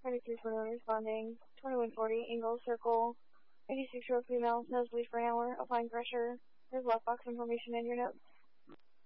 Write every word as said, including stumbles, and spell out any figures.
twenty-three twenty-one responding. twenty-one forty, Ingalls Circle. eighty-six-year-old female, nosebleed for an hour, applying pressure. There's lockbox information in your notes.